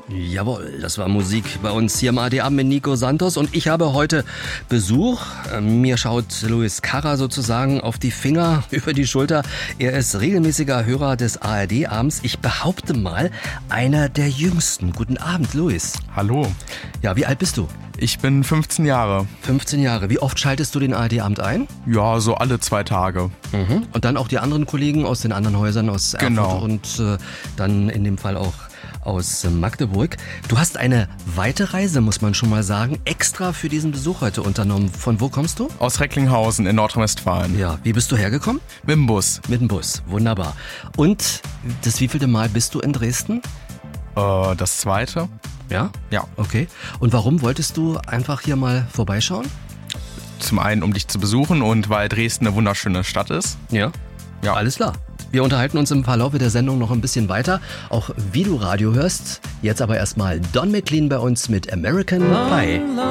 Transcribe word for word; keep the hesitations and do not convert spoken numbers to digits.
Jawohl, das war Musik bei uns hier im A D A mit Nico Santos und ich habe heute Besuch. Mir schaut Luis Carra sozusagen auf die Finger über die Schulter. Er ist regelmäßiger Hörer des A R D-Abends. Ich behaupte mal, einer der jüngsten. Guten Abend, Luis. Hallo. Ja, wie alt bist du? Ich bin fünfzehn Jahre. fünfzehn Jahre. Wie oft schaltest du den A R D-Abend ein? Ja, so alle zwei Tage. Mhm. Und dann auch die anderen Kollegen aus den anderen Häusern, aus Erfurt Genau. und äh, dann in dem Fall auch aus Magdeburg. Du hast eine weite Reise, muss man schon mal sagen, extra für diesen Besuch heute unternommen. Von wo kommst du? Aus Recklinghausen in Nordrhein-Westfalen. Ja, wie bist du hergekommen? Mit dem Bus. Mit dem Bus, wunderbar. Und das wievielte Mal bist du in Dresden? Äh, das zweite? Ja? Ja. Okay. Und warum wolltest du einfach hier mal vorbeischauen? Zum einen, um dich zu besuchen und weil Dresden eine wunderschöne Stadt ist. Ja. Ja. Alles klar. Wir unterhalten uns im Verlauf der Sendung noch ein bisschen weiter, auch wie du Radio hörst. Jetzt aber erstmal Don McLean bei uns mit American Pie.